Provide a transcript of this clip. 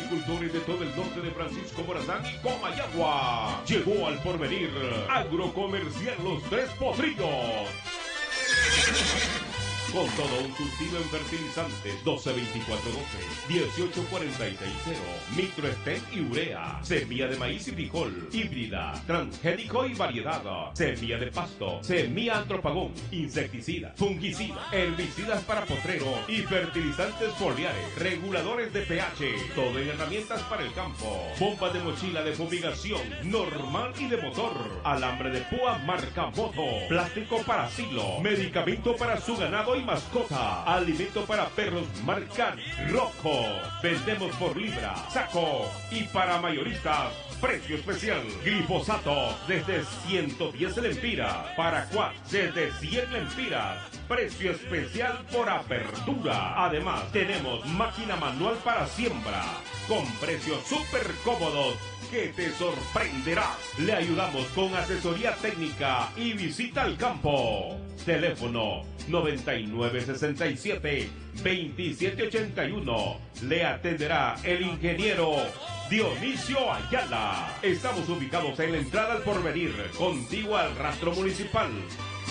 agricultores de todo el norte de Francisco Morazán y Comayagua. Llegó al porvenir Agrocomercial Los Tres Potrillos. Con todo un surtido en fertilizantes 12-24-12, 18-46-0, Microestem y urea, semilla de maíz y frijol, híbrida, transgénico y variedad, semilla de pasto, semilla antropagón, insecticida, fungicida, herbicidas para potrero y fertilizantes foliares, reguladores de pH, todo en herramientas para el campo, bombas de mochila de fumigación, normal y de motor, alambre de púa marca Moto, plástico para silo, medicamento para su ganado y mascota, alimento para perros marca Rojo. Vendemos por libra, saco y para mayoristas, precio especial. Glifosato desde 110 lempiras, Paraquat desde 100 lempiras, precio especial por apertura. Además tenemos máquina manual para siembra con precios súper cómodos que te sorprenderás. Le ayudamos con asesoría técnica y visita al campo. Teléfono 9967-2781. Le atenderá el ingeniero Dionisio Ayala. Estamos ubicados en la entrada al porvenir, contigua al rastro municipal.